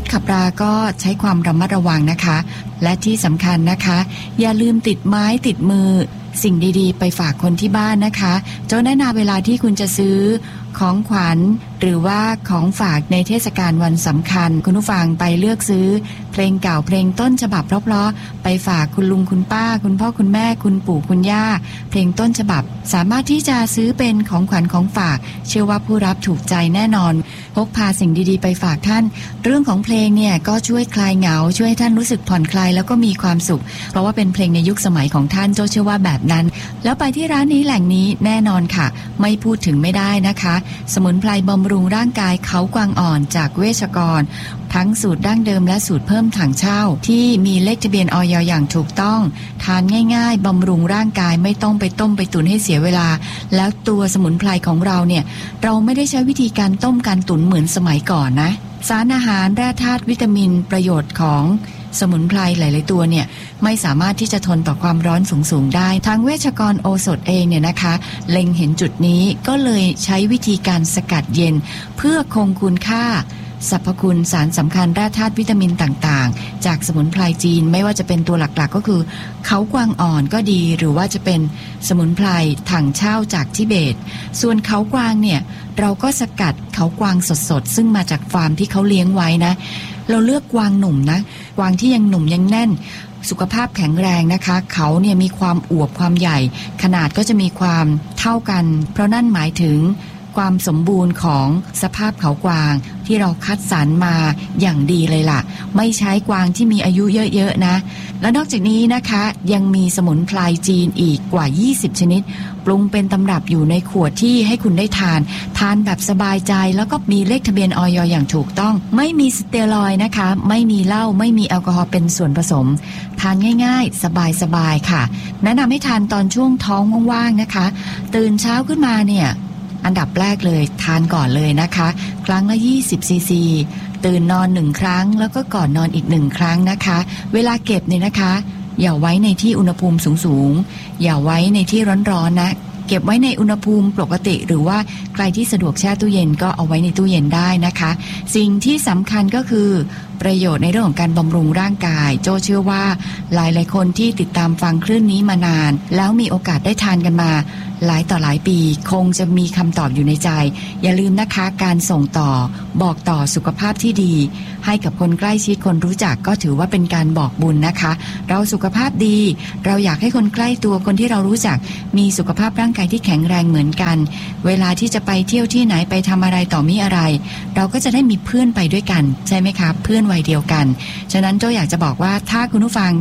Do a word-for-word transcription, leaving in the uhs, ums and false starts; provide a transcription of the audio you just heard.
ถขับราก็ใช้ความระมัดระวังนะคะและที่สำคัญนะคะอย่าลืมติดไม้ติดมือสิ่งดีๆไปฝากคนที่บ้านนะคะโจ้แนะนำเวลาที่คุณจะซื้อของขวัญหรือว่าของฝากในเทศกาลวันสำคัญคุณผู้ฟังไปเลือกซื้อเพลงเก่าเพลงต้นฉบับเพราะๆไปฝากคุณลุงคุณป้าคุณพ่อคุณแม่คุณปู่คุณย่าเพลงต้นฉบับสามารถที่จะซื้อเป็นของขวัญของฝากเชื่อว่าผู้รับถูกใจแน่นอนพกพาสิ่งดีๆไปฝากท่านเรื่องของเพลงเนี่ยก็ช่วยคลายเหงาช่วยให้ท่านรู้สึกผ่อนคลายแล้วก็มีความสุขเพราะว่าเป็นเพลงในยุคสมัยของท่านโจ้เชื่อว่าแบบนั้นแล้วไปที่ร้านนี้แหล่งนี้แน่นอนค่ะไม่พูดถึงไม่ได้นะคะสมุนไพรบำรุงร่างกายเขากวางอ่อนจากเวชกรทั้งสูตรดั้งเดิมและสูตรเพิ่มถังเช่าที่มีเลขทะเบียนอย.อย่างถูกต้องทานง่ายๆบำรุงร่างกายไม่ต้องไปต้มไปตุ๋นให้เสียเวลาแล้วตัวสมุนไพรของเราเนี่ยเราไม่ได้ใช้วิธีการต้มการตุ๋นเหมือนสมัยก่อนนะสารอาหารแร่ธาตุวิตามินประโยชน์ของสมุนไพรหลายๆตัวเนี่ยไม่สามารถที่จะทนต่อความร้อนสูงๆได้ทางเวชกรโอสถเองเนี่ยนะคะเล็งเห็นจุดนี้ก็เลยใช้วิธีการสกัดเย็นเพื่อคงคุณค่าสรรพคุณสารสำคัญแร่ธาตุวิตามินต่างๆจากสมุนไพรจีนไม่ว่าจะเป็นตัวหลักๆก็คือเขากวางอ่อนก็ดีหรือว่าจะเป็นสมุนไพรถังเช่าจากทิเบตส่วนเขากวางเนี่ยเราก็สกัดเขากวางสดๆซึ่งมาจากฟาร์มที่เขาเลี้ยงไว้นะเราเลือกกวางหนุ่มนะกวางที่ยังหนุ่มยังแน่นสุขภาพแข็งแรงนะคะเขาเนี่ยมีความอวบความใหญ่ขนาดก็จะมีความเท่ากันเพราะนั่นหมายถึงความสมบูรณ์ของสภาพเขากวางที่เราคัดสรรมาอย่างดีเลยล่ะไม่ใช้กวางที่มีอายุเยอะๆนะและนอกจากนี้นะคะยังมีสมุนไพรจีนอีกกว่ายี่สิบชนิดปรุงเป็นตำรับอยู่ในขวดที่ให้คุณได้ทานทานแบบสบายใจแล้วก็มีเลขทะเบียนอย.อย่างถูกต้องไม่มีสเตียรอยด์นะคะไม่มีเหล้าไม่มีแอลกอฮอล์เป็นส่วนผสมทานง่ายๆสบายๆค่ะแนะนำให้ทานตอนช่วงท้องว่างๆนะคะตื่นเช้าขึ้นมาเนี่ยอันดับแรกเลยทานก่อนเลยนะคะครั้งละยี่สิบซีซีตื่นนอนหนึ่งครั้งแล้วก็ก่อนนอนอีกหนึ่งครั้งนะคะเวลาเก็บเนี่ยนะคะอย่าไว้ในที่อุณหภูมิสูงๆอย่าไว้ในที่ร้อนๆนะเก็บไว้ในอุณหภูมิปกติหรือว่าใครที่สะดวกแช่ตู้เย็นก็เอาไว้ในตู้เย็นได้นะคะสิ่งที่สำคัญก็คือประโยชน์ในเรื่องของการบำรุงร่างกายโจเชื่อว่าหลายๆคนที่ติดตามฟังคลื่นนี้มานานแล้วมีโอกาสได้ทานกันมาหลายต่อหลายปีคงจะมีคำตอบอยู่ในใจอย่าลืมนะคะการส่งต่อบอกต่อสุขภาพที่ดีให้กับคนใกล้ชิดคนรู้จักก็ถือว่าเป็นการบอกบุญนะคะเราสุขภาพดีเราอยากให้คนใกล้ตัวคนที่เรารู้จักมีสุขภาพร่างกายที่แข็งแรงเหมือนกันเวลาที่จะไปเที่ยวที่ไหนไปทำอะไรต่อมีอะไรเราก็จะได้มีเพื่อนไปด้วยกันใช่ไหมคะเพื่อนวัยเดียวกันฉะนั้นโจ้อยากจะบอกว่าถ้าคุณผู้ฟัง